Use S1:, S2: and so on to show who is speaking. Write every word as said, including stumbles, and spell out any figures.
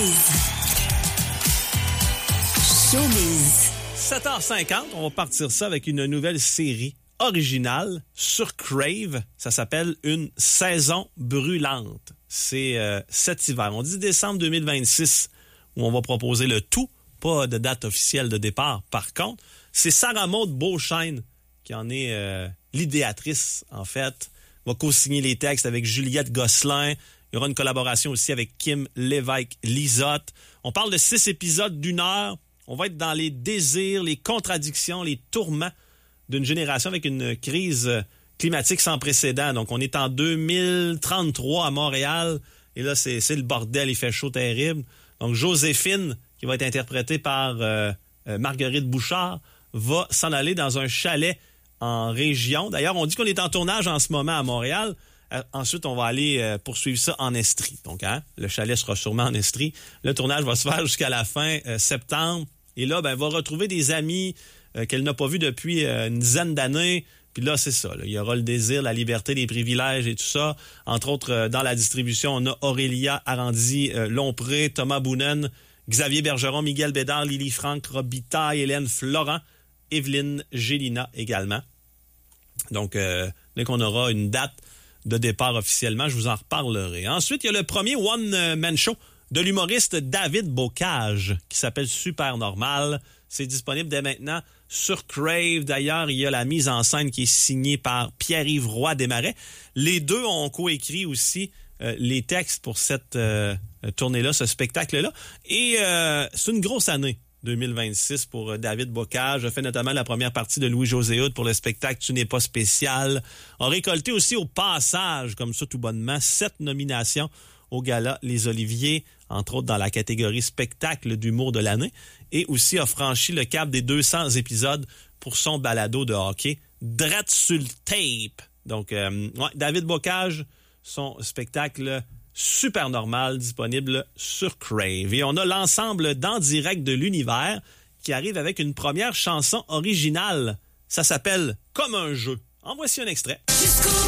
S1: Showbiz. Showbiz.
S2: sept heures cinquante, on va partir ça avec une nouvelle série originale sur Crave. Ça s'appelle Une saison brûlante. C'est euh, cet hiver. On dit décembre deux mille vingt-six où on va proposer le tout. Pas de date officielle de départ. Par contre, c'est Sarah Maud Beauchesne qui en est euh, l'idéatrice, en fait. Va co-signer les textes avec Juliette Gosselin. Il y aura une collaboration aussi avec Kim Lévesque-Lisotte. On parle de six épisodes d'une heure. On va être dans les désirs, les contradictions, les tourments d'une génération avec une crise climatique sans précédent. Donc, on est en deux mille trente-trois à Montréal. Et là, c'est, c'est le bordel. Il fait chaud terrible. Donc, Joséphine, qui va être interprétée par euh, euh, Marguerite Bouchard, va s'en aller dans un chalet en région. D'ailleurs, on dit qu'on est en tournage en ce moment à Montréal. Euh, ensuite, on va aller euh, poursuivre ça en Estrie. Donc, hein, le chalet sera sûrement en Estrie. Le tournage va se faire jusqu'à la fin euh, septembre. Et là, ben, elle va retrouver des amis euh, qu'elle n'a pas vus depuis euh, une dizaine d'années. Puis là, c'est ça. Là. Il y aura le désir, la liberté, les privilèges et tout ça. Entre autres, euh, dans la distribution, on a Aurélia Arandy-Lompré, Thomas Boonen, Xavier Bergeron, Miguel Bédard, Lily Franck, Robitaille, Hélène Florent, Evelyne Gélina également. Donc, euh, dès qu'on aura une date de départ officiellement, je vous en reparlerai. Ensuite, il y a le premier one-man show de l'humoriste David Bocage qui s'appelle Super Normal. C'est disponible dès maintenant sur Crave. D'ailleurs, il y a la mise en scène qui est signée par Pierre-Yves Roy Desmarais. Les deux ont coécrit aussi euh, les textes pour cette euh, tournée-là, ce spectacle-là. Et euh, c'est une grosse année, deux mille vingt-six, pour euh, David Bocage. A fait notamment la première partie de Louis-José Hood pour le spectacle Tu n'es pas spécial. A récolté aussi au passage, comme ça tout bonnement, sept nominations au gala Les Oliviers, entre autres dans la catégorie spectacle d'humour de l'année, et aussi a franchi le cap des deux cents épisodes pour son balado de hockey, Drette sur le tape. Donc, euh, ouais, David Bocage, son spectacle Super Normal, disponible sur Crave. Et on a l'ensemble d'En direct de l'univers qui arrive avec une première chanson originale. Ça s'appelle Comme un jeu. En voici un extrait.
S3: Jusqu'au